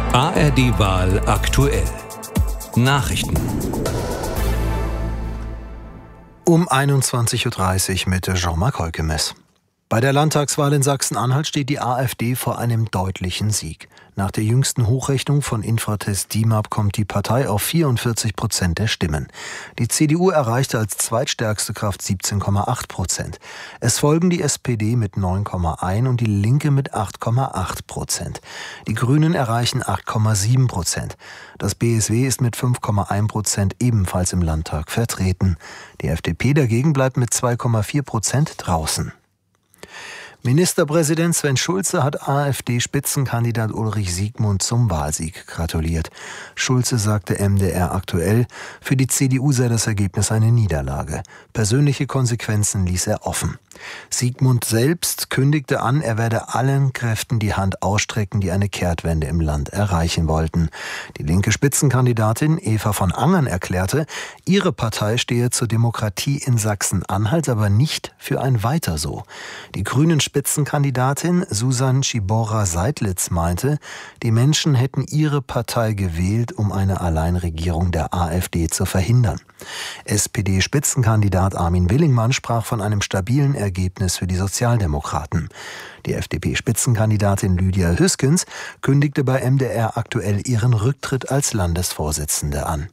ARD-Wahl aktuell. Nachrichten. Um 21.30 Uhr mit Jean-Marc Holkemes. Bei der Landtagswahl in Sachsen-Anhalt steht die AfD vor einem deutlichen Sieg. Nach der jüngsten Hochrechnung von Infratest DIMAP kommt die Partei auf 44% der Stimmen. Die CDU erreichte als zweitstärkste Kraft 17,8%. Es folgen die SPD mit 9,1% und die Linke mit 8,8%. Die Grünen erreichen 8,7%. Das BSW ist mit 5,1% ebenfalls im Landtag vertreten. Die FDP dagegen bleibt mit 2,4% draußen. Ministerpräsident Sven Schulze hat AfD-Spitzenkandidat Ulrich Siegmund zum Wahlsieg gratuliert. Schulze sagte MDR aktuell, für die CDU sei das Ergebnis eine Niederlage. Persönliche Konsequenzen ließ er offen. Siegmund selbst kündigte an, er werde allen Kräften die Hand ausstrecken, die eine Kehrtwende im Land erreichen wollten. Die linke Spitzenkandidatin Eva von Angern erklärte, ihre Partei stehe zur Demokratie in Sachsen-Anhalt, aber nicht für ein Weiter so. Die grünen Spitzenkandidatin Susan Schiborra-Seidlitz meinte, die Menschen hätten ihre Partei gewählt, um eine Alleinregierung der AfD zu verhindern. SPD-Spitzenkandidat Armin Willingmann sprach von einem stabilen Ergebnis für die Sozialdemokraten. Die FDP-Spitzenkandidatin Lydia Hüskens kündigte bei MDR aktuell ihren Rücktritt als Landesvorsitzende an.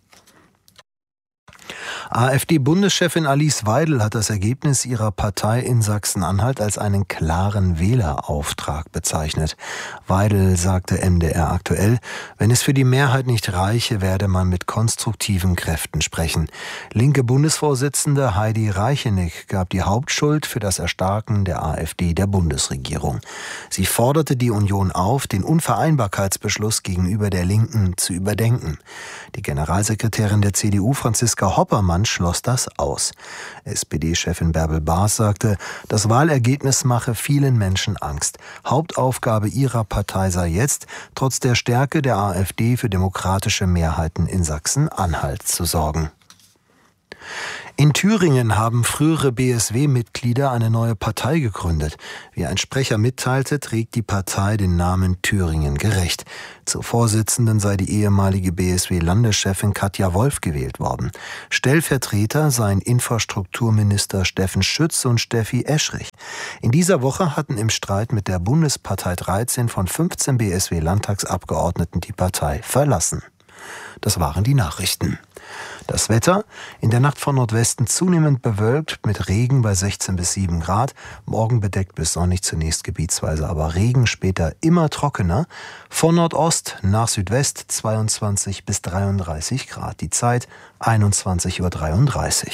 AfD-Bundeschefin Alice Weidel hat das Ergebnis ihrer Partei in Sachsen-Anhalt als einen klaren Wählerauftrag bezeichnet. Weidel sagte MDR aktuell, wenn es für die Mehrheit nicht reiche, werde man mit konstruktiven Kräften sprechen. Linke Bundesvorsitzende Heidi Reichenick gab die Hauptschuld für das Erstarken der AfD der Bundesregierung. Sie forderte die Union auf, den Unvereinbarkeitsbeschluss gegenüber der Linken zu überdenken. Die Generalsekretärin der CDU, Franziska Hoppermann, schloss das aus. SPD-Chefin Bärbel Baas sagte, das Wahlergebnis mache vielen Menschen Angst. Hauptaufgabe ihrer Partei sei jetzt, trotz der Stärke der AfD für demokratische Mehrheiten in Sachsen-Anhalt zu sorgen. In Thüringen haben frühere BSW-Mitglieder eine neue Partei gegründet. Wie ein Sprecher mitteilte, trägt die Partei den Namen Thüringen gerecht. Zur Vorsitzenden sei die ehemalige BSW-Landeschefin Katja Wolf gewählt worden. Stellvertreter seien Infrastrukturminister Steffen Schütz und Steffi Eschrich. In dieser Woche hatten im Streit mit der Bundespartei 13 von 15 BSW-Landtagsabgeordneten die Partei verlassen. Das waren die Nachrichten. Das Wetter: in der Nacht von Nordwesten zunehmend bewölkt mit Regen bei 16 bis 7 Grad. Morgen bedeckt bis sonnig, zunächst gebietsweise aber Regen, später immer trockener. Von Nordost nach Südwest 22 bis 33 Grad. Die Zeit 21.33 Uhr.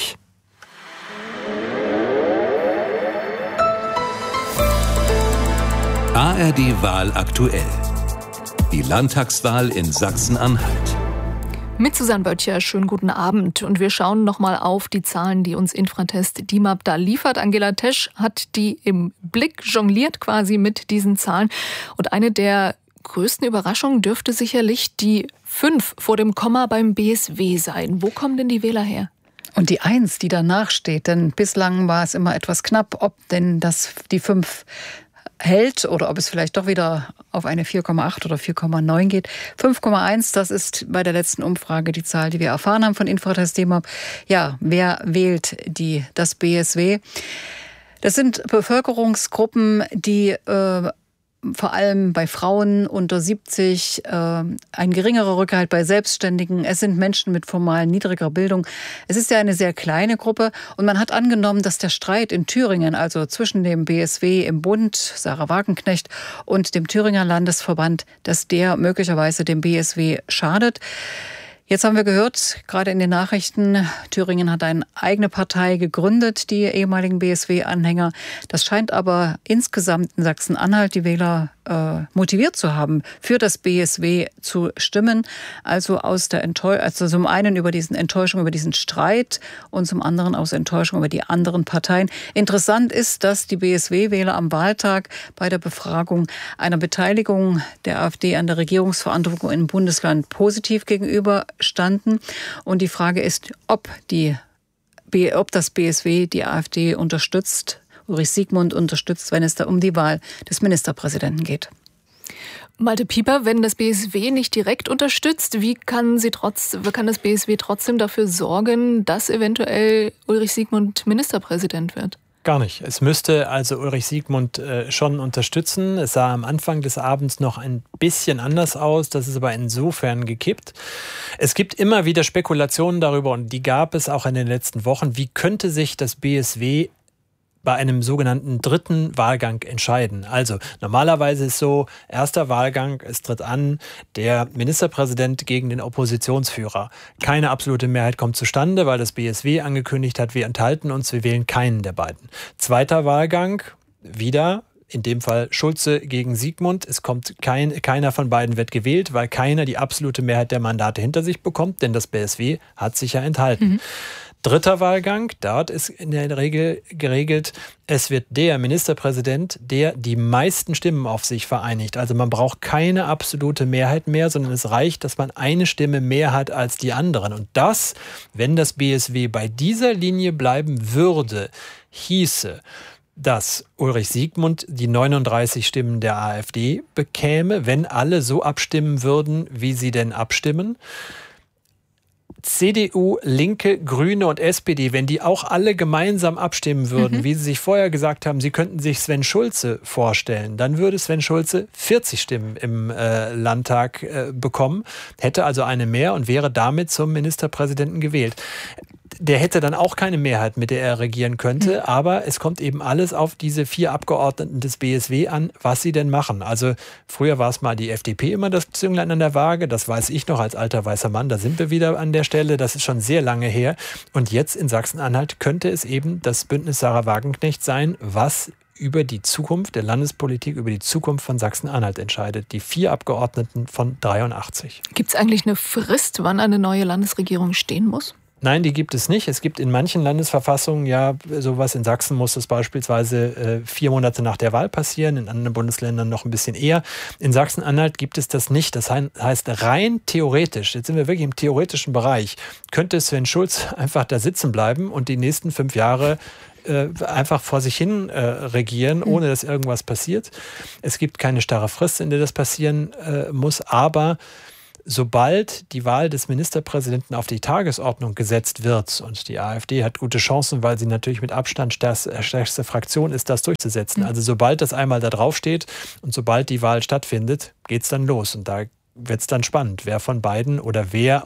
ARD-Wahl aktuell. Die Landtagswahl in Sachsen-Anhalt. Mit Susanne Böttcher, schönen guten Abend. Und wir schauen nochmal auf die Zahlen, die uns Infratest DIMAP da liefert. Angela Tesch hat die im Blick, jongliert quasi mit diesen Zahlen. Und eine der größten Überraschungen dürfte sicherlich die 5 vor dem Komma beim BSW sein. Wo kommen denn die Wähler her? Und die 1, die danach steht, denn bislang war es immer etwas knapp, ob denn die 5 hält oder ob es vielleicht doch wieder auf eine 4,8 oder 4,9 geht. 5,1, das ist bei der letzten Umfrage die Zahl, die wir erfahren haben von Infratest DIMAP. Ja, wer wählt das BSW? Das sind Bevölkerungsgruppen, die vor allem bei Frauen unter 70, ein geringerer Rückhalt bei Selbstständigen. Es sind Menschen mit formal niedriger Bildung. Es ist ja eine sehr kleine Gruppe und man hat angenommen, dass der Streit in Thüringen, also zwischen dem BSW im Bund, Sarah Wagenknecht, und dem Thüringer Landesverband, dass der möglicherweise dem BSW schadet. Jetzt haben wir gehört, gerade in den Nachrichten, Thüringen hat eine eigene Partei gegründet, die ehemaligen BSW-Anhänger. Das scheint aber insgesamt in Sachsen-Anhalt die Wähler motiviert zu haben, für das BSW zu stimmen. Also zum einen über diesen Enttäuschung, über diesen Streit und zum anderen aus Enttäuschung über die anderen Parteien. Interessant ist, dass die BSW-Wähler am Wahltag bei der Befragung einer Beteiligung der AfD an der Regierungsverantwortung im Bundesland positiv gegenüber standen. Und die Frage ist, ob das BSW die AfD unterstützt, Ulrich Siegmund unterstützt, wenn es da um die Wahl des Ministerpräsidenten geht. Malte Pieper, wenn das BSW nicht direkt unterstützt, wie kann das BSW trotzdem dafür sorgen, dass eventuell Ulrich Siegmund Ministerpräsident wird? Gar nicht. Es müsste also Ulrich Siegmund schon unterstützen. Es sah am Anfang des Abends noch ein bisschen anders aus. Das ist aber insofern gekippt. Es gibt immer wieder Spekulationen darüber, und die gab es auch in den letzten Wochen. Wie könnte sich das BSW bei einem sogenannten dritten Wahlgang entscheiden? Also normalerweise ist so, erster Wahlgang, es tritt an der Ministerpräsident gegen den Oppositionsführer. Keine absolute Mehrheit kommt zustande, weil das BSW angekündigt hat, wir enthalten uns, wir wählen keinen der beiden. Zweiter Wahlgang, wieder in dem Fall Schulze gegen Siegmund. Es kommt keiner von beiden wird gewählt, weil keiner die absolute Mehrheit der Mandate hinter sich bekommt, denn das BSW hat sich ja enthalten. Dritter Wahlgang, dort ist in der Regel geregelt, es wird der Ministerpräsident, der die meisten Stimmen auf sich vereinigt. Also man braucht keine absolute Mehrheit mehr, sondern es reicht, dass man eine Stimme mehr hat als die anderen. Und das, wenn das BSW bei dieser Linie bleiben würde, hieße, dass Ulrich Siegmund die 39 Stimmen der AfD bekäme, wenn alle so abstimmen würden, wie sie denn abstimmen. CDU, Linke, Grüne und SPD, wenn die auch alle gemeinsam abstimmen würden, wie sie sich vorher gesagt haben, sie könnten sich Sven Schulze vorstellen, dann würde Sven Schulze 40 Stimmen im Landtag bekommen, hätte also eine mehr und wäre damit zum Ministerpräsidenten gewählt. Der hätte dann auch keine Mehrheit, mit der er regieren könnte, aber es kommt eben alles auf diese 4 Abgeordneten des BSW an, was sie denn machen. Also früher war es mal die FDP immer das Zünglein an der Waage, das weiß ich noch als alter weißer Mann, da sind wir wieder an der Stelle, das ist schon sehr lange her. Und jetzt in Sachsen-Anhalt könnte es eben das Bündnis Sarah Wagenknecht sein, was über die Zukunft der Landespolitik, über die Zukunft von Sachsen-Anhalt entscheidet. Die 4 Abgeordneten von 83. Gibt es eigentlich eine Frist, wann eine neue Landesregierung stehen muss? Nein, die gibt es nicht. Es gibt in manchen Landesverfassungen ja sowas. In Sachsen muss das beispielsweise 4 Monate nach der Wahl passieren, in anderen Bundesländern noch ein bisschen eher. In Sachsen-Anhalt gibt es das nicht. Das heißt, rein theoretisch, jetzt sind wir wirklich im theoretischen Bereich, könnte Sven Schulz einfach da sitzen bleiben und die nächsten 5 Jahre einfach vor sich hin regieren, ohne dass irgendwas passiert. Es gibt keine starre Frist, in der das passieren muss, aber sobald die Wahl des Ministerpräsidenten auf die Tagesordnung gesetzt wird, und die AfD hat gute Chancen, weil sie natürlich mit Abstand stärkste Fraktion ist, das durchzusetzen. Also sobald das einmal da drauf steht und sobald die Wahl stattfindet, geht es dann los. Und da wird es dann spannend, wer von beiden oder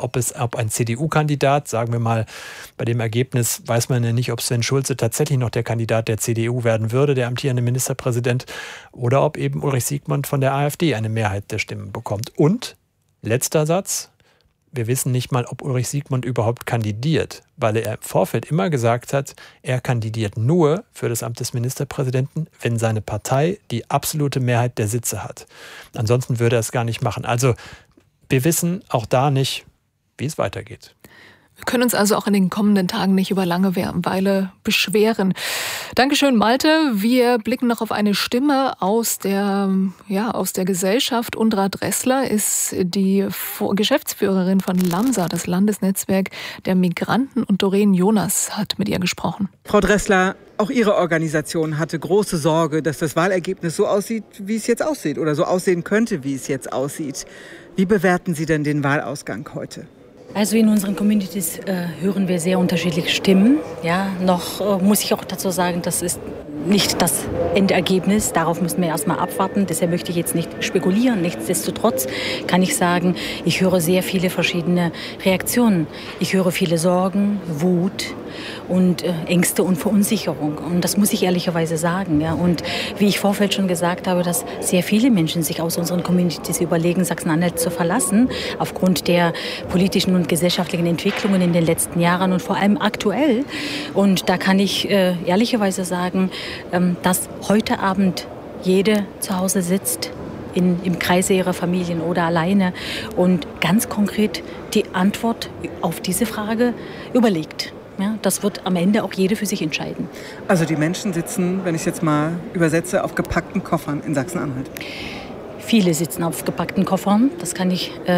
ob ein CDU-Kandidat, sagen wir mal, bei dem Ergebnis weiß man ja nicht, ob Sven Schulze tatsächlich noch der Kandidat der CDU werden würde, der amtierende Ministerpräsident, oder ob eben Ulrich Siegmund von der AfD eine Mehrheit der Stimmen bekommt. Und letzter Satz. Wir wissen nicht mal, ob Ulrich Siegmund überhaupt kandidiert, weil er im Vorfeld immer gesagt hat, er kandidiert nur für das Amt des Ministerpräsidenten, wenn seine Partei die absolute Mehrheit der Sitze hat. Ansonsten würde er es gar nicht machen. Also wir wissen auch da nicht, wie es weitergeht. Wir können uns also auch in den kommenden Tagen nicht über Langeweile beschweren. Dankeschön, Malte. Wir blicken noch auf eine Stimme aus der Gesellschaft. Undra Dressler ist die Geschäftsführerin von LAMSA, das Landesnetzwerk der Migranten, und Doreen Jonas hat mit ihr gesprochen. Frau Dressler, auch Ihre Organisation hatte große Sorge, dass das Wahlergebnis so aussieht, wie es jetzt aussieht, oder so aussehen könnte, wie es jetzt aussieht. Wie bewerten Sie denn den Wahlausgang heute? Also in unseren Communities hören wir sehr unterschiedliche Stimmen. Ja, noch muss ich auch dazu sagen, das ist nicht das Endergebnis. Darauf müssen wir erstmal abwarten. Deshalb möchte ich jetzt nicht spekulieren. Nichtsdestotrotz kann ich sagen, ich höre sehr viele verschiedene Reaktionen. Ich höre viele Sorgen, Wut und Ängste und Verunsicherung. Und das muss ich ehrlicherweise sagen. Ja. Und wie ich vorfeld schon gesagt habe, dass sehr viele Menschen sich aus unseren Communities überlegen, Sachsen-Anhalt zu verlassen, aufgrund der politischen und gesellschaftlichen Entwicklungen in den letzten Jahren und vor allem aktuell. Und da kann ich ehrlicherweise sagen, dass heute Abend jede zu Hause sitzt, im Kreise ihrer Familien oder alleine und ganz konkret die Antwort auf diese Frage überlegt. Ja, das wird am Ende auch jede für sich entscheiden. Also die Menschen sitzen, wenn ich es jetzt mal übersetze, auf gepackten Koffern in Sachsen-Anhalt? Viele sitzen auf gepackten Koffern, das kann ich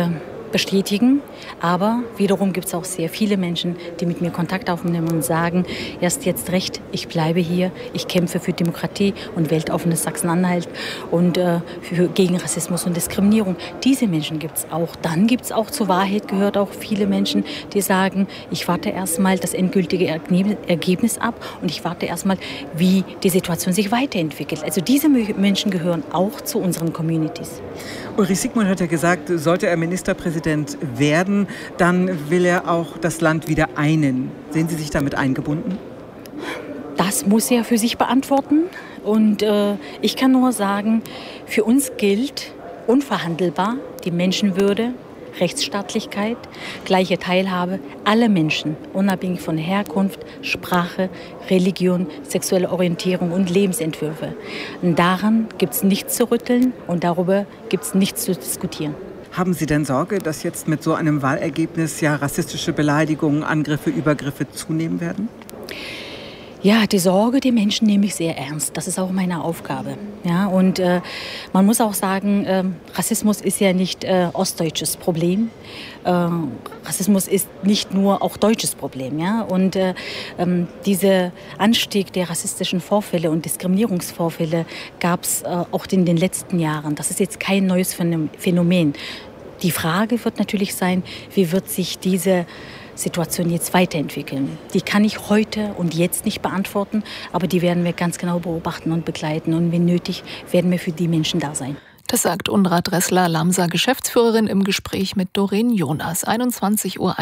bestätigen. Aber wiederum gibt es auch sehr viele Menschen, die mit mir Kontakt aufnehmen und sagen, erst jetzt recht, ich bleibe hier, ich kämpfe für Demokratie und weltoffenes Sachsen-Anhalt und gegen Rassismus und Diskriminierung. Diese Menschen gibt es auch. Dann gibt es auch, zur Wahrheit gehört auch viele Menschen, die sagen, ich warte erstmal das endgültige Ergebnis ab und ich warte erstmal, wie die Situation sich weiterentwickelt. Also diese Menschen gehören auch zu unseren Communities. Ulrich Siegmund hat ja gesagt, sollte er Ministerpräsident werden, dann will er auch das Land wieder einen. Sehen Sie sich damit eingebunden? Das muss er für sich beantworten. Und ich kann nur sagen, für uns gilt unverhandelbar die Menschenwürde, Rechtsstaatlichkeit, gleiche Teilhabe aller Menschen, unabhängig von Herkunft, Sprache, Religion, sexuelle Orientierung und Lebensentwürfe. Und daran gibt es nichts zu rütteln und darüber gibt es nichts zu diskutieren. Haben Sie denn Sorge, dass jetzt mit so einem Wahlergebnis rassistische Beleidigungen, Angriffe, Übergriffe zunehmen werden? Ja, die Sorge der Menschen nehme ich sehr ernst. Das ist auch meine Aufgabe. Ja, und man muss auch sagen, Rassismus ist ja nicht ostdeutsches Problem. Rassismus ist nicht nur auch deutsches Problem. Ja? Und dieser Anstieg der rassistischen Vorfälle und Diskriminierungsvorfälle gab es auch in den letzten Jahren. Das ist jetzt kein neues Phänomen. Die Frage wird natürlich sein, wie wird sich diese Situation jetzt weiterentwickeln. Die kann ich heute und jetzt nicht beantworten, aber die werden wir ganz genau beobachten und begleiten. Und wenn nötig, werden wir für die Menschen da sein. Das sagt Undra Dressler-Lamser, Geschäftsführerin, im Gespräch mit Doreen Jonas. 21:41 Uhr.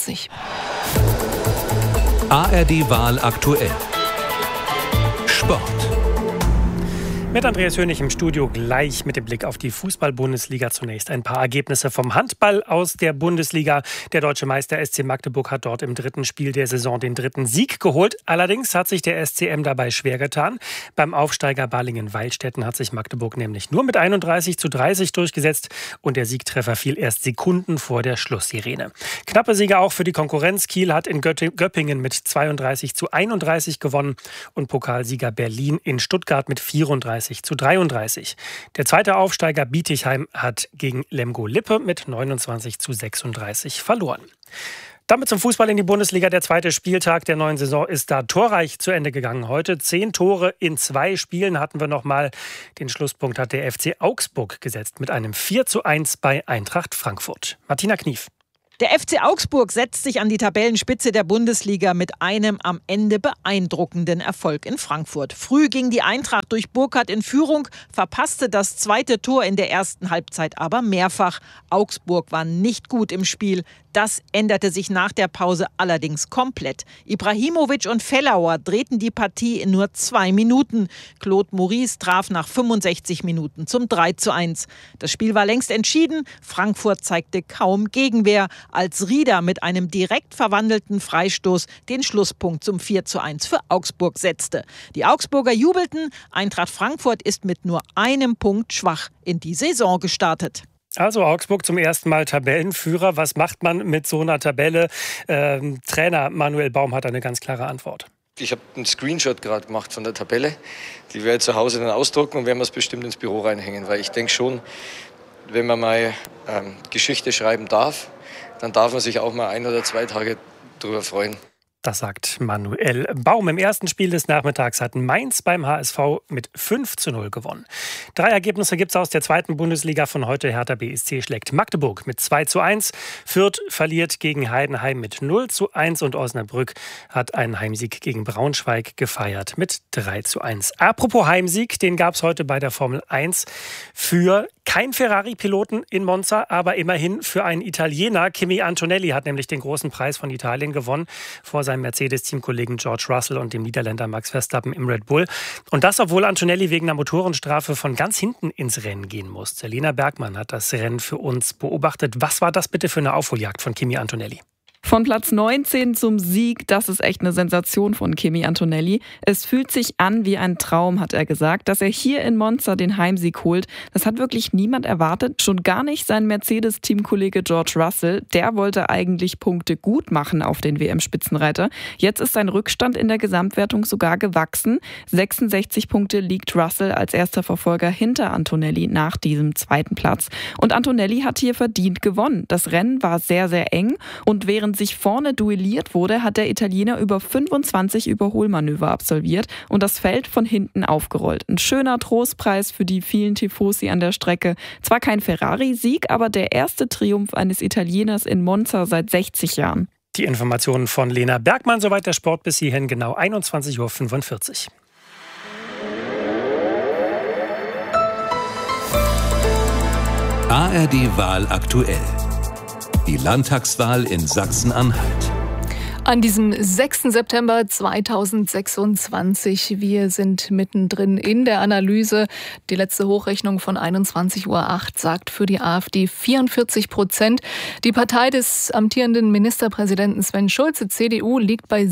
ARD-Wahl aktuell. Sport. Mit Andreas Hönig im Studio, gleich mit dem Blick auf die Fußball-Bundesliga. Zunächst ein paar Ergebnisse vom Handball aus der Bundesliga. Der deutsche Meister SC Magdeburg hat dort im dritten Spiel der Saison den dritten Sieg geholt. Allerdings hat sich der SCM dabei schwer getan. Beim Aufsteiger Balingen-Waldstätten hat sich Magdeburg nämlich nur mit 31:30 durchgesetzt und der Siegtreffer fiel erst Sekunden vor der Schlusssirene. Knappe Siege auch für die Konkurrenz. Kiel hat in Göppingen mit 32:31 gewonnen und Pokalsieger Berlin in Stuttgart mit 34:33. Der zweite Aufsteiger Bietigheim hat gegen Lemgo Lippe mit 29:36 verloren. Damit zum Fußball in die Bundesliga. Der zweite Spieltag der neuen Saison ist da torreich zu Ende gegangen heute. 10 Tore in 2 Spielen hatten wir nochmal. Den Schlusspunkt hat der FC Augsburg gesetzt mit einem 4:1 bei Eintracht Frankfurt. Martina Knief. Der FC Augsburg setzt sich an die Tabellenspitze der Bundesliga mit einem am Ende beeindruckenden Erfolg in Frankfurt. Früh ging die Eintracht durch Burkhardt in Führung, verpasste das zweite Tor in der ersten Halbzeit aber mehrfach. Augsburg war nicht gut im Spiel. Das änderte sich nach der Pause allerdings komplett. Ibrahimovic und Fellauer drehten die Partie in nur 2 Minuten. Claude Maurice traf nach 65 Minuten zum 3:1. Das Spiel war längst entschieden. Frankfurt zeigte kaum Gegenwehr, als Rieder mit einem direkt verwandelten Freistoß den Schlusspunkt zum 4:1 für Augsburg setzte. Die Augsburger jubelten. Eintracht Frankfurt ist mit nur einem Punkt schwach in die Saison gestartet. Also Augsburg zum ersten Mal Tabellenführer. Was macht man mit so einer Tabelle? Trainer Manuel Baum hat eine ganz klare Antwort. Ich habe einen Screenshot gerade gemacht von der Tabelle. Die werde ich zu Hause dann ausdrucken und werden wir es bestimmt ins Büro reinhängen. Weil ich denke schon, wenn man mal Geschichte schreiben darf, dann darf man sich auch mal 1 oder 2 Tage drüber freuen. Das sagt Manuel Baum. Im ersten Spiel des Nachmittags hat Mainz beim HSV mit 5:0 gewonnen. 3 Ergebnisse gibt es aus der zweiten Bundesliga von heute. Hertha BSC schlägt Magdeburg mit 2:1. Fürth verliert gegen Heidenheim mit 0:1 und Osnabrück hat einen Heimsieg gegen Braunschweig gefeiert mit 3:1. Apropos Heimsieg, den gab es heute bei der Formel 1 für kein Ferrari-Piloten in Monza, aber immerhin für einen Italiener. Kimi Antonelli hat nämlich den großen Preis von Italien gewonnen vor seinem Mercedes-Teamkollegen George Russell und dem Niederländer Max Verstappen im Red Bull. Und das, obwohl Antonelli wegen einer Motorenstrafe von ganz hinten ins Rennen gehen musste. Lena Bergmann hat das Rennen für uns beobachtet. Was war das bitte für eine Aufholjagd von Kimi Antonelli? Von Platz 19 zum Sieg, das ist echt eine Sensation von Kimi Antonelli. Es fühlt sich an wie ein Traum, hat er gesagt, dass er hier in Monza den Heimsieg holt. Das hat wirklich niemand erwartet, schon gar nicht sein Mercedes-Teamkollege George Russell. Der wollte eigentlich Punkte gut machen auf den WM-Spitzenreiter. Jetzt ist sein Rückstand in der Gesamtwertung sogar gewachsen. 66 Punkte liegt Russell als erster Verfolger hinter Antonelli nach diesem zweiten Platz. Und Antonelli hat hier verdient gewonnen. Das Rennen war sehr, sehr eng und während sich vorne duelliert wurde, hat der Italiener über 25 Überholmanöver absolviert und das Feld von hinten aufgerollt. Ein schöner Trostpreis für die vielen Tifosi an der Strecke. Zwar kein Ferrari-Sieg, aber der erste Triumph eines Italieners in Monza seit 60 Jahren. Die Informationen von Lena Bergmann, soweit der Sport bis hierhin genau 21:45 Uhr. ARD-Wahl aktuell. Die Landtagswahl in Sachsen-Anhalt. An diesem 6. September 2026. Wir sind mittendrin in der Analyse. Die letzte Hochrechnung von 21:08 Uhr sagt für die AfD 44%. Die Partei des amtierenden Ministerpräsidenten Sven Schulze, CDU, liegt bei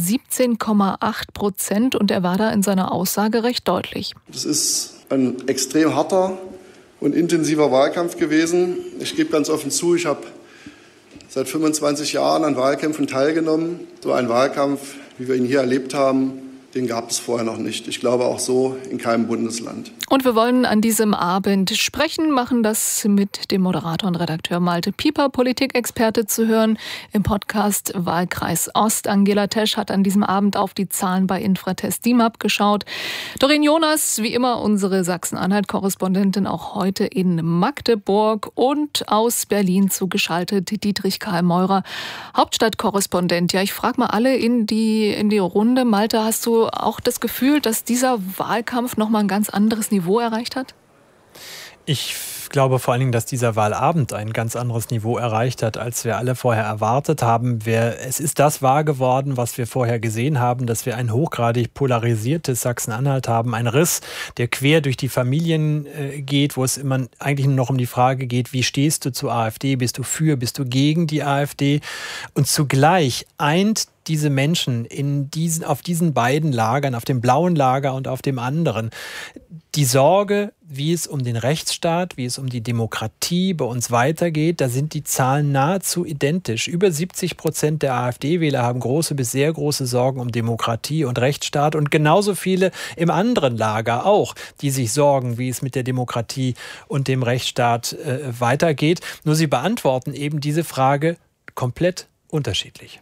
17,8% und er war da in seiner Aussage recht deutlich. Das ist ein extrem harter und intensiver Wahlkampf gewesen. Ich gebe ganz offen zu, ich habe seit 25 Jahren an Wahlkämpfen teilgenommen. So ein Wahlkampf, wie wir ihn hier erlebt haben, den gab es vorher noch nicht. Ich glaube auch so in keinem Bundesland. Und wir wollen an diesem Abend sprechen, machen das mit dem Moderator und Redakteur Malte Pieper, Politikexperte zu hören. Im Podcast Wahlkreis Ost. Angela Tesch hat an diesem Abend auf die Zahlen bei Infratest DIMAP geschaut. Doreen Jonas, wie immer unsere Sachsen-Anhalt-Korrespondentin, auch heute in Magdeburg und aus Berlin zugeschaltet Dietrich Karl Meurer, Hauptstadtkorrespondent. Ja, ich frage mal alle in die Runde. Malte, hast du auch das Gefühl, dass dieser Wahlkampf nochmal ein ganz anderes Niveau erreicht hat? Ich glaube vor allen Dingen, dass dieser Wahlabend ein ganz anderes Niveau erreicht hat, als wir alle vorher erwartet haben. Es ist das wahr geworden, was wir vorher gesehen haben, dass wir ein hochgradig polarisiertes Sachsen-Anhalt haben. Ein Riss, der quer durch die Familien geht, wo es immer eigentlich nur noch um die Frage geht, wie stehst du zur AfD? Bist du für, bist du gegen die AfD? Und zugleich eint diese Menschen auf diesen beiden Lagern, auf dem blauen Lager und auf dem anderen, die Sorge, wie es um den Rechtsstaat, wie es um die Demokratie bei uns weitergeht. Da sind die Zahlen nahezu identisch. Über 70% der AfD-Wähler haben große bis sehr große Sorgen um Demokratie und Rechtsstaat und genauso viele im anderen Lager auch, die sich sorgen, wie es mit der Demokratie und dem Rechtsstaat weitergeht. Nur sie beantworten eben diese Frage komplett unterschiedlich.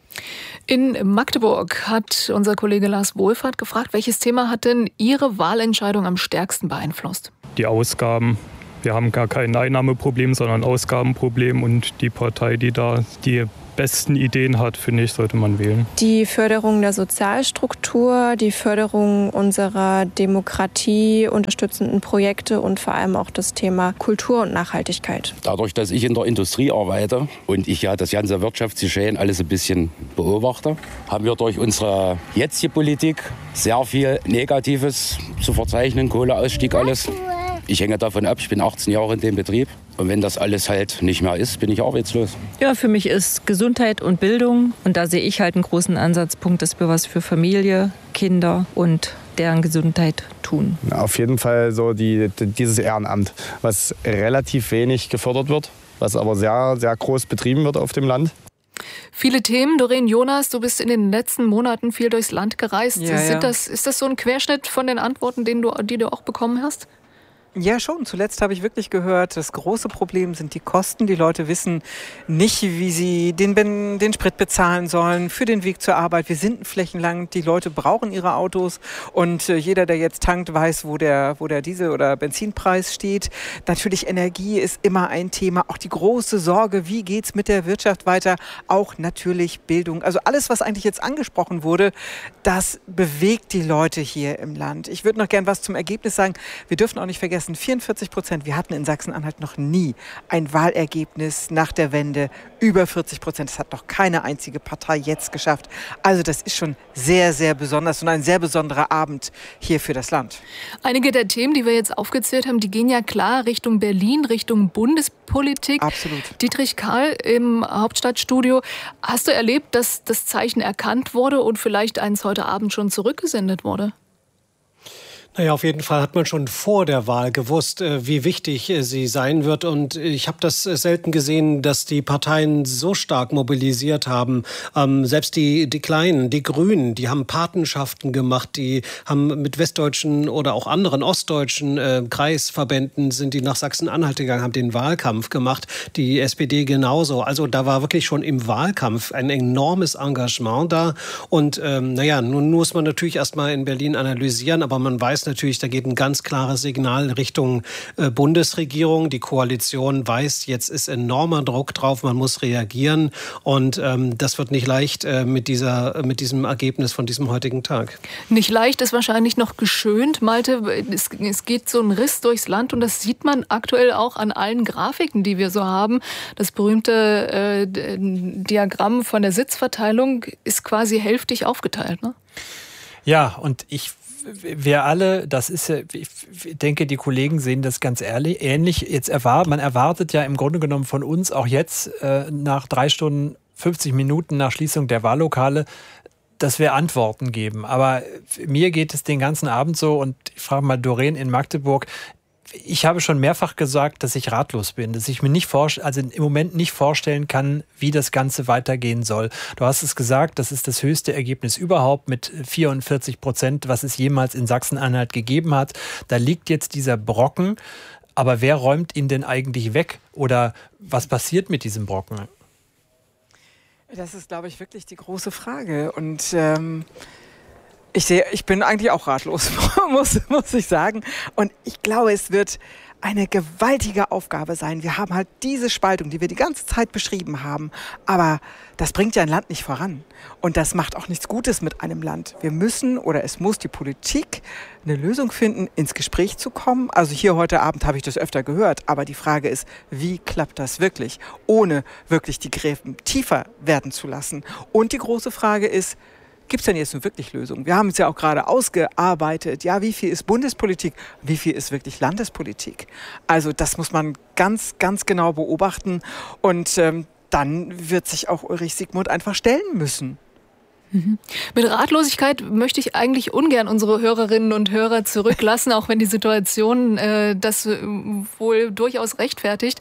In Magdeburg hat unser Kollege Lars Wohlfahrt gefragt, welches Thema hat denn Ihre Wahlentscheidung am stärksten beeinflusst? Die Ausgaben. Wir haben gar kein Einnahmeproblem, sondern Ausgabenproblem. Und die Partei, die da die besten Ideen hat, finde ich, sollte man wählen. Die Förderung der Sozialstruktur, die Förderung unserer Demokratie, unterstützenden Projekte und vor allem auch das Thema Kultur und Nachhaltigkeit. Dadurch, dass ich in der Industrie arbeite und ich ja das ganze Wirtschaftsgeschehen alles ein bisschen beobachte, haben wir durch unsere jetzige Politik sehr viel Negatives zu verzeichnen, Kohleausstieg, alles. Ich hänge davon ab, ich bin 18 Jahre in dem Betrieb. Und wenn das alles halt nicht mehr ist, bin ich arbeitslos. Ja, für mich ist Gesundheit und Bildung. Und da sehe ich halt einen großen Ansatzpunkt, dass wir was für Familie, Kinder und deren Gesundheit tun. Auf jeden Fall so dieses Ehrenamt, was relativ wenig gefördert wird, was aber sehr, sehr groß betrieben wird auf dem Land. Viele Themen. Doreen Jonas, du bist in den letzten Monaten viel durchs Land gereist. Ja. Ist das so ein Querschnitt von den Antworten, die du auch bekommen hast? Ja, schon. Zuletzt habe ich wirklich gehört, das große Problem sind die Kosten. Die Leute wissen nicht, wie sie den Sprit bezahlen sollen für den Weg zur Arbeit. Wir sind ein Flächenland. Die Leute brauchen ihre Autos. Und jeder, der jetzt tankt, weiß, wo der Diesel- oder Benzinpreis steht. Natürlich Energie ist immer ein Thema. Auch die große Sorge, wie geht's mit der Wirtschaft weiter? Auch natürlich Bildung. Also alles, was eigentlich jetzt angesprochen wurde, das bewegt die Leute hier im Land. Ich würde noch gern was zum Ergebnis sagen. Wir dürfen auch nicht vergessen, Das sind 44%. Wir hatten in Sachsen-Anhalt noch nie ein Wahlergebnis nach der Wende über 40%. Das hat noch keine einzige Partei jetzt geschafft. Also das ist schon sehr, sehr besonders und ein sehr besonderer Abend hier für das Land. Einige der Themen, die wir jetzt aufgezählt haben, die gehen ja klar Richtung Berlin, Richtung Bundespolitik. Absolut. Dietrich Kahl im Hauptstadtstudio. Hast du erlebt, dass das Zeichen erkannt wurde und vielleicht eins heute Abend schon zurückgesendet wurde? Naja, auf jeden Fall hat man schon vor der Wahl gewusst, wie wichtig sie sein wird. Und ich habe das selten gesehen, dass die Parteien so stark mobilisiert haben. Selbst die Kleinen, die Grünen, die haben Patenschaften gemacht. Die haben mit westdeutschen oder auch anderen ostdeutschen Kreisverbänden sind die nach Sachsen-Anhalt gegangen, haben den Wahlkampf gemacht. Die SPD genauso. Also da war wirklich schon im Wahlkampf ein enormes Engagement da. Und nun muss man natürlich erstmal in Berlin analysieren, aber man weiß natürlich, da geht ein ganz klares Signal Richtung Bundesregierung. Die Koalition weiß, jetzt ist enormer Druck drauf, man muss reagieren. Und das wird nicht leicht mit diesem Ergebnis von diesem heutigen Tag. Nicht leicht ist wahrscheinlich noch geschönt, Malte. Es geht so ein Riss durchs Land und das sieht man aktuell auch an allen Grafiken, die wir so haben. Das berühmte Diagramm von der Sitzverteilung ist quasi hälftig aufgeteilt, ne? Ja, und wir alle, ich denke, die Kollegen sehen das ganz ähnlich. Man erwartet ja im Grunde genommen von uns auch jetzt nach 3 Stunden 50 Minuten nach Schließung der Wahllokale, dass wir Antworten geben. Aber mir geht es den ganzen Abend so, und ich frage mal Doreen in Magdeburg, ich habe schon mehrfach gesagt, dass ich ratlos bin, dass ich mir im Moment nicht vorstellen kann, wie das Ganze weitergehen soll. Du hast es gesagt, das ist das höchste Ergebnis überhaupt mit 44%, was es jemals in Sachsen-Anhalt gegeben hat. Da liegt jetzt dieser Brocken, aber wer räumt ihn denn eigentlich weg? Oder was passiert mit diesem Brocken? Das ist, glaube ich, wirklich die große Frage. Und ich bin eigentlich auch ratlos, muss ich sagen. Und ich glaube, es wird eine gewaltige Aufgabe sein. Wir haben halt diese Spaltung, die wir die ganze Zeit beschrieben haben. Aber das bringt ja ein Land nicht voran. Und das macht auch nichts Gutes mit einem Land. Wir müssen oder es muss die Politik eine Lösung finden, ins Gespräch zu kommen. Also hier heute Abend habe ich das öfter gehört. Aber die Frage ist, wie klappt das wirklich, ohne wirklich die Gräben tiefer werden zu lassen? Und die große Frage ist, gibt es denn jetzt nun wirklich Lösungen? Wir haben es ja auch gerade ausgearbeitet. Ja, wie viel ist Bundespolitik? Wie viel ist wirklich Landespolitik? Also das muss man ganz, ganz genau beobachten. Und dann wird sich auch Ulrich Siegmund einfach stellen müssen. Mit Ratlosigkeit möchte ich eigentlich ungern unsere Hörerinnen und Hörer zurücklassen, auch wenn die Situation das wohl durchaus rechtfertigt.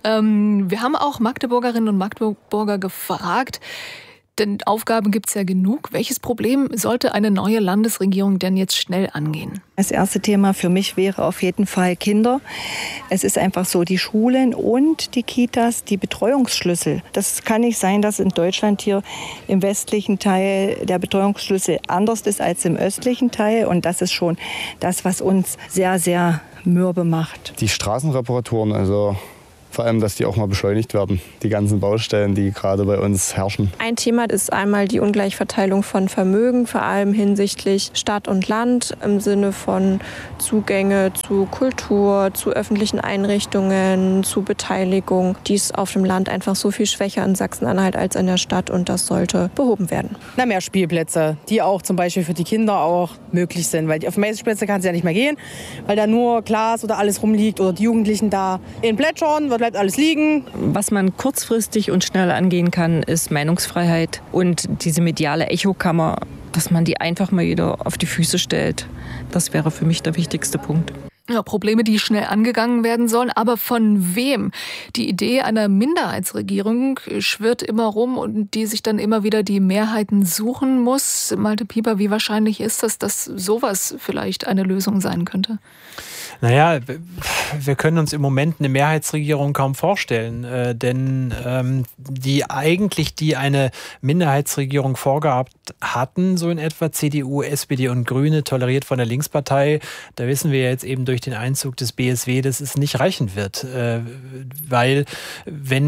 Wir haben auch Magdeburgerinnen und Magdeburger gefragt, denn Aufgaben gibt es ja genug. Welches Problem sollte eine neue Landesregierung denn jetzt schnell angehen? Das erste Thema für mich wäre auf jeden Fall Kinder. Es ist einfach so, die Schulen und die Kitas, die Betreuungsschlüssel. Das kann nicht sein, dass in Deutschland hier im westlichen Teil der Betreuungsschlüssel anders ist als im östlichen Teil. Und das ist schon das, was uns sehr, sehr mürbe macht. Die Straßenreparaturen, also vor allem, dass die auch mal beschleunigt werden, die ganzen Baustellen, die gerade bei uns herrschen. Ein Thema ist einmal die Ungleichverteilung von Vermögen, vor allem hinsichtlich Stadt und Land im Sinne von Zugänge zu Kultur, zu öffentlichen Einrichtungen, zu Beteiligung. Die ist auf dem Land einfach so viel schwächer in Sachsen-Anhalt als in der Stadt und das sollte behoben werden. Mehr Spielplätze, die auch zum Beispiel für die Kinder auch möglich sind, weil auf Mäßigplätze kann es ja nicht mehr gehen, weil da nur Glas oder alles rumliegt oder die Jugendlichen da in Plätschern, bleibt alles liegen. Was man kurzfristig und schnell angehen kann, ist Meinungsfreiheit und diese mediale Echokammer, dass man die einfach mal wieder auf die Füße stellt. Das wäre für mich der wichtigste Punkt. Ja, Probleme, die schnell angegangen werden sollen. Aber von wem? Die Idee einer Minderheitsregierung schwirrt immer rum und die sich dann immer wieder die Mehrheiten suchen muss. Malte Pieper, wie wahrscheinlich ist das, dass sowas vielleicht eine Lösung sein könnte? Naja, wir können uns im Moment eine Mehrheitsregierung kaum vorstellen, denn die eine Minderheitsregierung vorgehabt hatten, so in etwa CDU, SPD und Grüne, toleriert von der Linkspartei, da wissen wir jetzt eben durch den Einzug des BSW, dass es nicht reichen wird, weil wenn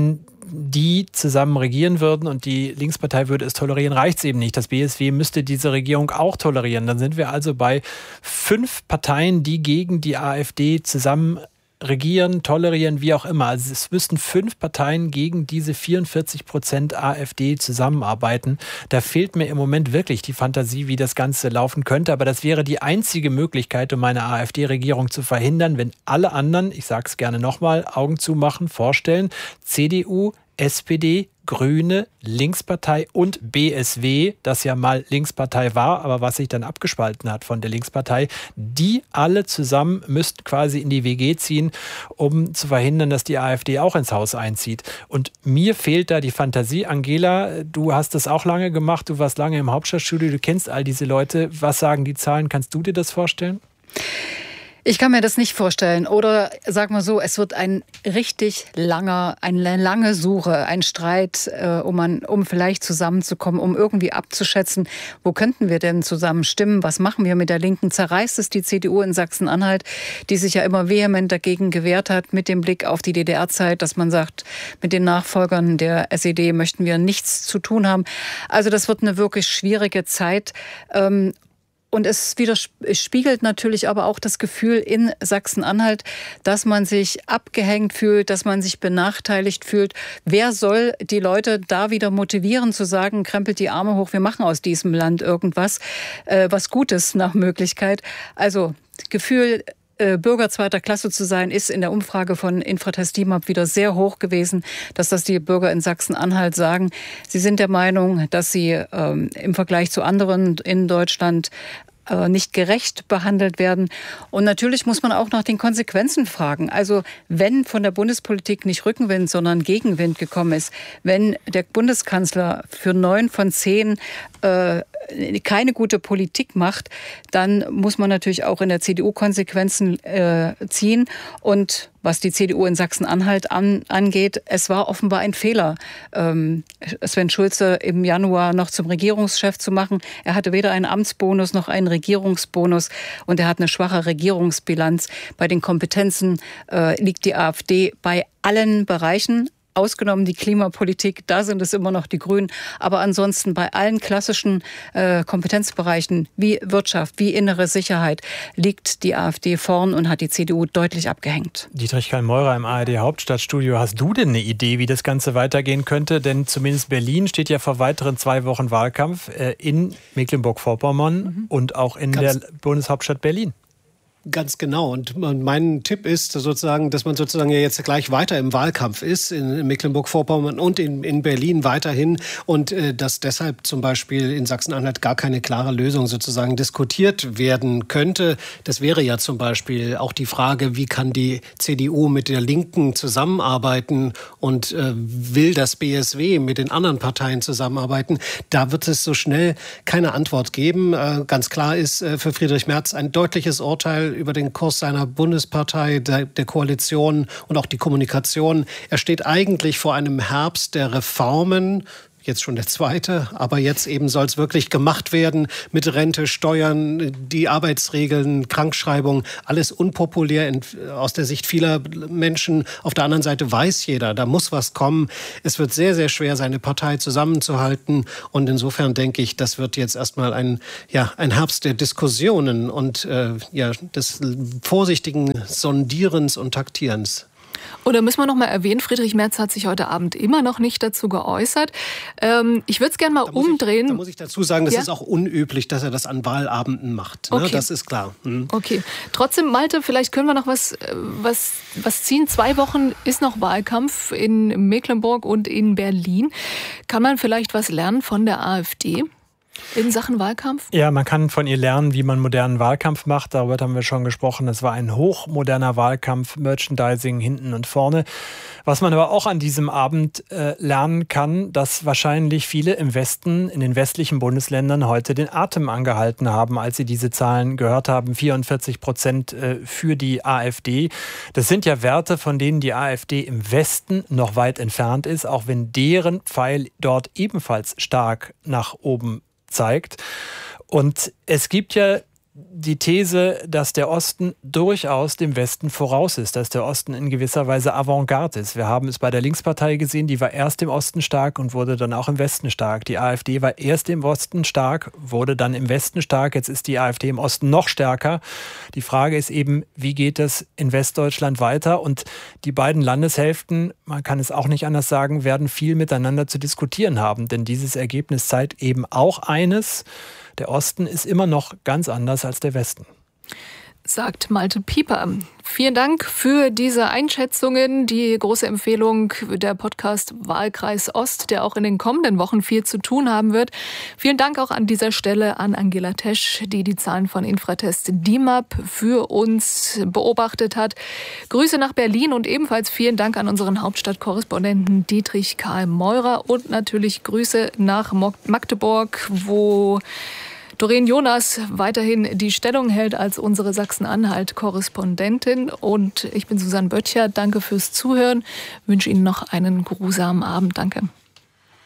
die zusammen regieren würden und die Linkspartei würde es tolerieren, reicht es eben nicht. Das BSW müsste diese Regierung auch tolerieren. Dann sind wir also bei 5 Parteien, die gegen die AfD zusammen regieren, tolerieren, wie auch immer. Also es müssten 5 Parteien gegen diese 44% AfD zusammenarbeiten. Da fehlt mir im Moment wirklich die Fantasie, wie das Ganze laufen könnte. Aber das wäre die einzige Möglichkeit, um eine AfD-Regierung zu verhindern, wenn alle anderen, ich sage es gerne nochmal, Augen zumachen, vorstellen, CDU, SPD, Grüne, Linkspartei und BSW, das ja mal Linkspartei war, aber was sich dann abgespalten hat von der Linkspartei, die alle zusammen müssten quasi in die WG ziehen, um zu verhindern, dass die AfD auch ins Haus einzieht. Und mir fehlt da die Fantasie. Angela, du hast das auch lange gemacht, du warst lange im Hauptstadtstudio, du kennst all diese Leute. Was sagen die Zahlen? Kannst du dir das vorstellen? Ich kann mir das nicht vorstellen. Oder sag mal so, es wird eine lange Suche, ein Streit, um vielleicht zusammenzukommen, um irgendwie abzuschätzen, wo könnten wir denn zusammen stimmen, was machen wir mit der Linken? Zerreißt es die CDU in Sachsen-Anhalt, die sich ja immer vehement dagegen gewehrt hat, mit dem Blick auf die DDR-Zeit, dass man sagt, mit den Nachfolgern der SED möchten wir nichts zu tun haben. Also das wird eine wirklich schwierige Zeit. Und es spiegelt natürlich aber auch das Gefühl in Sachsen-Anhalt, dass man sich abgehängt fühlt, dass man sich benachteiligt fühlt. Wer soll die Leute da wieder motivieren, zu sagen, krempelt die Arme hoch, wir machen aus diesem Land irgendwas, was Gutes nach Möglichkeit. Also Gefühl, Bürger zweiter Klasse zu sein, ist in der Umfrage von Infratest DIMAP wieder sehr hoch gewesen, dass das die Bürger in Sachsen-Anhalt sagen. Sie sind der Meinung, dass sie im Vergleich zu anderen in Deutschland nicht gerecht behandelt werden. Und natürlich muss man auch nach den Konsequenzen fragen. Also wenn von der Bundespolitik nicht Rückenwind, sondern Gegenwind gekommen ist, wenn der Bundeskanzler für 9 von 10 keine gute Politik macht, dann muss man natürlich auch in der CDU Konsequenzen ziehen. Und was die CDU in Sachsen-Anhalt angeht, es war offenbar ein Fehler, Sven Schulze im Januar noch zum Regierungschef zu machen. Er hatte weder einen Amtsbonus noch einen Regierungsbonus und er hat eine schwache Regierungsbilanz. Bei den Kompetenzen liegt die AfD bei allen Bereichen. Ausgenommen die Klimapolitik, da sind es immer noch die Grünen. Aber ansonsten bei allen klassischen Kompetenzbereichen wie Wirtschaft, wie innere Sicherheit liegt die AfD vorn und hat die CDU deutlich abgehängt. Dietrich Kallmeurer im ARD Hauptstadtstudio. Hast du denn eine Idee, wie das Ganze weitergehen könnte? Denn zumindest Berlin steht ja vor weiteren 2 Wochen Wahlkampf in Mecklenburg-Vorpommern und auch in der Bundeshauptstadt Berlin. Ganz genau. Und mein Tipp ist sozusagen, dass man sozusagen ja jetzt gleich weiter im Wahlkampf ist, in Mecklenburg-Vorpommern und in Berlin weiterhin. Und dass deshalb zum Beispiel in Sachsen-Anhalt gar keine klare Lösung sozusagen diskutiert werden könnte. Das wäre ja zum Beispiel auch die Frage, wie kann die CDU mit der Linken zusammenarbeiten und will das BSW mit den anderen Parteien zusammenarbeiten? Da wird es so schnell keine Antwort geben. Ganz klar ist für Friedrich Merz ein deutliches Urteil über den Kurs seiner Bundespartei, der Koalition und auch die Kommunikation. Er steht eigentlich vor einem Herbst der Reformen. Jetzt schon der 2., aber jetzt eben soll es wirklich gemacht werden mit Rente, Steuern, die Arbeitsregeln, Krankschreibung, alles unpopulär aus der Sicht vieler Menschen. Auf der anderen Seite weiß jeder, da muss was kommen. Es wird sehr, sehr schwer, seine Partei zusammenzuhalten und insofern denke ich, das wird jetzt erstmal ein Herbst der Diskussionen und des vorsichtigen Sondierens und Taktierens. Oder müssen wir noch mal erwähnen, Friedrich Merz hat sich heute Abend immer noch nicht dazu geäußert. Ich würde es gerne mal umdrehen. Da muss ich dazu sagen, das ist auch unüblich, dass er das an Wahlabenden macht. Ne? Okay. Das ist klar. Okay. Trotzdem, Malte, vielleicht können wir noch was ziehen. 2 Wochen ist noch Wahlkampf in Mecklenburg und in Berlin. Kann man vielleicht was lernen von der AfD? In Sachen Wahlkampf? Ja, man kann von ihr lernen, wie man modernen Wahlkampf macht. Darüber haben wir schon gesprochen. Es war ein hochmoderner Wahlkampf, Merchandising hinten und vorne. Was man aber auch an diesem Abend lernen kann, dass wahrscheinlich viele im Westen, in den westlichen Bundesländern heute den Atem angehalten haben, als sie diese Zahlen gehört haben. 44% für die AfD. Das sind ja Werte, von denen die AfD im Westen noch weit entfernt ist, auch wenn deren Pfeil dort ebenfalls stark nach oben zeigt. Und es gibt ja die These, dass der Osten durchaus dem Westen voraus ist, dass der Osten in gewisser Weise Avantgarde ist. Wir haben es bei der Linkspartei gesehen, die war erst im Osten stark und wurde dann auch im Westen stark. Die AfD war erst im Osten stark, wurde dann im Westen stark. Jetzt ist die AfD im Osten noch stärker. Die Frage ist eben, wie geht es in Westdeutschland weiter? Und die beiden Landeshälften, man kann es auch nicht anders sagen, werden viel miteinander zu diskutieren haben. Denn dieses Ergebnis zeigt eben auch eines: Der Osten ist immer noch ganz anders als der Westen. Sagt Malte Pieper. Vielen Dank für diese Einschätzungen. Die große Empfehlung, der Podcast Wahlkreis Ost, der auch in den kommenden Wochen viel zu tun haben wird. Vielen Dank auch an dieser Stelle an Angela Tesch, die die Zahlen von Infratest DIMAP für uns beobachtet hat. Grüße nach Berlin und ebenfalls vielen Dank an unseren Hauptstadtkorrespondenten Dietrich Karl Meurer und natürlich Grüße nach Magdeburg, wo Doreen Jonas weiterhin die Stellung hält als unsere Sachsen-Anhalt-Korrespondentin. Und ich bin Susanne Böttcher. Danke fürs Zuhören. Wünsche Ihnen noch einen geruhsamen Abend. Danke.